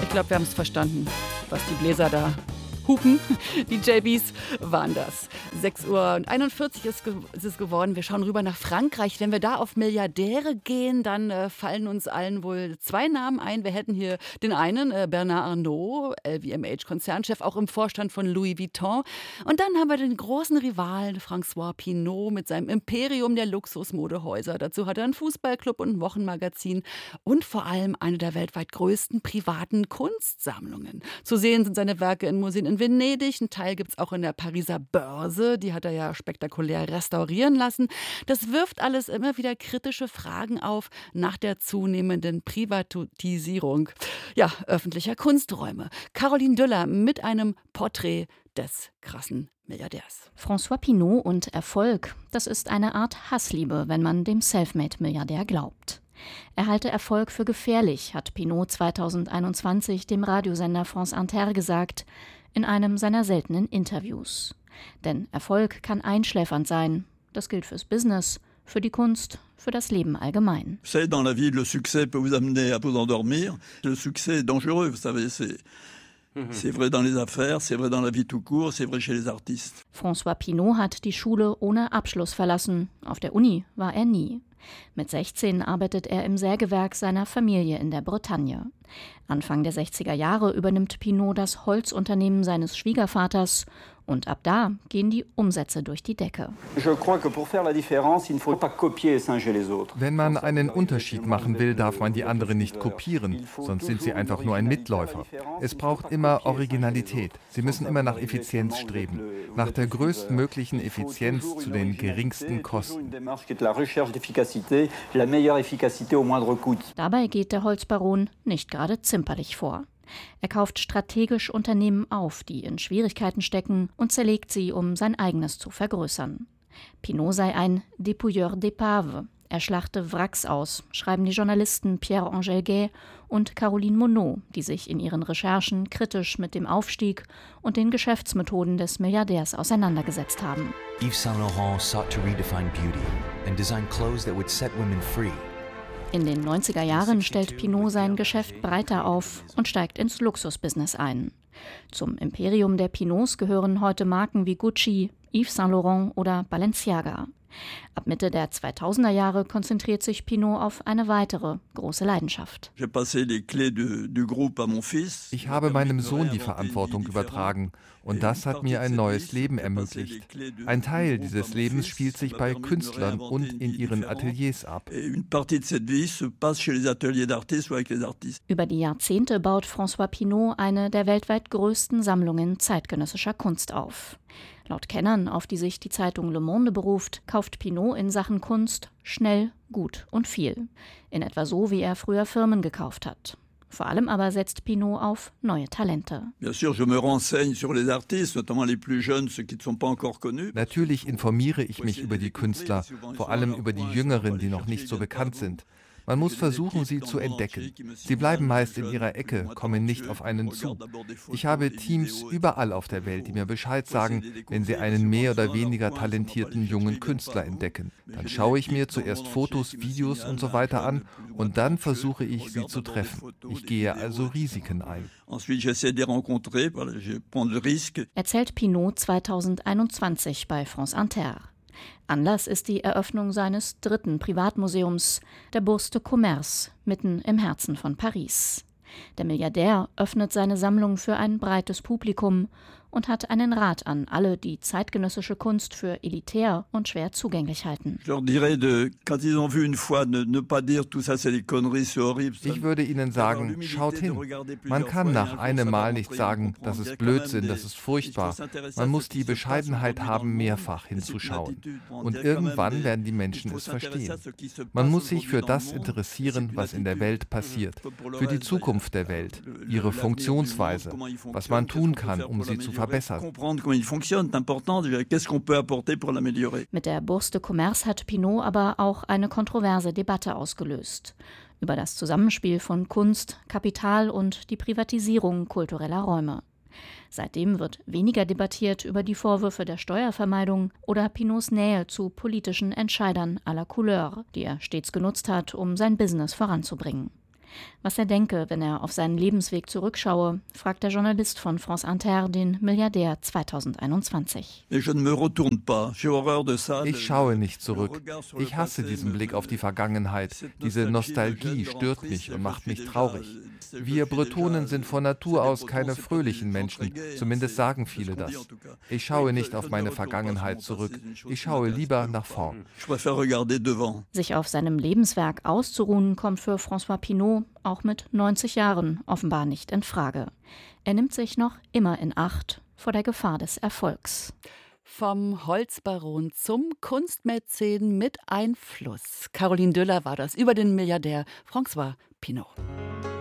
Ich glaube, wir haben es verstanden, was die Bläser da hupen. Die JBs waren das. 6:41 Uhr ist es geworden. Wir schauen rüber nach Frankreich. Wenn wir da auf Milliardäre gehen, dann fallen uns allen wohl zwei Namen ein. Wir hätten hier den einen, Bernard Arnault, LVMH-Konzernchef, auch im Vorstand von Louis Vuitton. Und dann haben wir den großen Rivalen François Pinault mit seinem Imperium der Luxusmodehäuser. Dazu hat er einen Fußballclub und ein Wochenmagazin und vor allem eine der weltweit größten privaten Kunstsammlungen. Zu sehen sind seine Werke in Museen in Venedig, ein Teil gibt es auch in der Pariser Börse, die hat er ja spektakulär restaurieren lassen. Das wirft alles immer wieder kritische Fragen auf nach der zunehmenden Privatisierung öffentlicher Kunsträume. Caroline Düller mit einem Porträt des krassen Milliardärs. François Pinault und Erfolg, das ist eine Art Hassliebe, wenn man dem Selfmade-Milliardär glaubt. Er halte Erfolg für gefährlich, hat Pinault 2021 dem Radiosender France Inter gesagt, in einem seiner seltenen Interviews. Denn Erfolg kann einschläfernd sein. Das gilt fürs Business, für die Kunst, für das Leben allgemein. Vous savez, dans la vie, le succès peut vous amener à vous endormir. Le succès est dangereux, vous savez, c'est vrai dans les affaires, c'est vrai dans la vie tout court, c'est vrai chez les artistes. François Pinault hat die Schule ohne Abschluss verlassen. Auf der Uni war er nie. Mit 16 arbeitet er im Sägewerk seiner Familie in der Bretagne. Anfang der 60er Jahre übernimmt Pinault das Holzunternehmen seines Schwiegervaters und ab da gehen die Umsätze durch die Decke. Wenn man einen Unterschied machen will, darf man die anderen nicht kopieren, sonst sind sie einfach nur ein Mitläufer. Es braucht immer Originalität. Sie müssen immer nach Effizienz streben, nach der größtmöglichen Effizienz zu den geringsten Kosten. Dabei geht der Holzbaron nicht gerade zimperlich vor. Er kauft strategisch Unternehmen auf, die in Schwierigkeiten stecken, und zerlegt sie, um sein eigenes zu vergrößern. Pinault sei ein Dépouilleur d'épaves. Er schlachte Wracks aus, schreiben die Journalisten Pierre-Angèle Gay und Caroline Monod, die sich in ihren Recherchen kritisch mit dem Aufstieg und den Geschäftsmethoden des Milliardärs auseinandergesetzt haben. Yves Saint Laurent sought to redefine beauty and design clothes that would set women free. In den 90er Jahren stellt Pinault sein Geschäft breiter auf und steigt ins Luxusbusiness ein. Zum Imperium der Pinauts gehören heute Marken wie Gucci, Yves Saint Laurent oder Balenciaga. Ab Mitte der 2000er Jahre konzentriert sich Pinault auf eine weitere große Leidenschaft. Ich habe meinem Sohn die Verantwortung übertragen und das hat mir ein neues Leben ermöglicht. Ein Teil dieses Lebens spielt sich bei Künstlern und in ihren Ateliers ab. Über die Jahrzehnte baut François Pinault eine der weltweit größten Sammlungen zeitgenössischer Kunst auf. Laut Kennern, auf die sich die Zeitung Le Monde beruft, kauft Pinault in Sachen Kunst schnell, gut und viel. In etwa so, wie er früher Firmen gekauft hat. Vor allem aber setzt Pinault auf neue Talente. Natürlich informiere ich mich über die Künstler, vor allem über die Jüngeren, die noch nicht so bekannt sind. Man muss versuchen, sie zu entdecken. Sie bleiben meist in ihrer Ecke, kommen nicht auf einen zu. Ich habe Teams überall auf der Welt, die mir Bescheid sagen, wenn sie einen mehr oder weniger talentierten jungen Künstler entdecken. Dann schaue ich mir zuerst Fotos, Videos und so weiter an und dann versuche ich, sie zu treffen. Ich gehe also Risiken ein. Erzählt Pinault 2021 bei France Inter. Anlass ist die Eröffnung seines dritten Privatmuseums, der Bourse de Commerce, mitten im Herzen von Paris. Der Milliardär öffnet seine Sammlung für ein breites Publikum und hat einen Rat an alle, die zeitgenössische Kunst für elitär und schwer zugänglich halten. Ich würde ihnen sagen, schaut hin. Man kann nach einem Mal nicht sagen, das ist Blödsinn, das ist furchtbar. Man muss die Bescheidenheit haben, mehrfach hinzuschauen. Und irgendwann werden die Menschen es verstehen. Man muss sich für das interessieren, was in der Welt passiert, für die Zukunft der Welt, ihre Funktionsweise, was man tun kann, um sie zu verbessern. Mit der Bourse de Commerce hat Pinault aber auch eine kontroverse Debatte ausgelöst. Über das Zusammenspiel von Kunst, Kapital und die Privatisierung kultureller Räume. Seitdem wird weniger debattiert über die Vorwürfe der Steuervermeidung oder Pinauts Nähe zu politischen Entscheidern à la Couleur, die er stets genutzt hat, um sein Business voranzubringen. Was er denke, wenn er auf seinen Lebensweg zurückschaue, fragt der Journalist von France Inter den Milliardär 2021. Ich schaue nicht zurück. Ich hasse diesen Blick auf die Vergangenheit. Diese Nostalgie stört mich und macht mich traurig. Wir Bretonen sind von Natur aus keine fröhlichen Menschen, zumindest sagen viele das. Ich schaue nicht auf meine Vergangenheit zurück. Ich schaue lieber nach vorn. Sich auf seinem Lebenswerk auszuruhen, kommt für François Pinault auch mit 90 Jahren offenbar nicht in Frage. Er nimmt sich noch immer in Acht vor der Gefahr des Erfolgs. Vom Holzbaron zum Kunstmäzen mit Einfluss. Caroline Düller war das über den Milliardär François Pinault.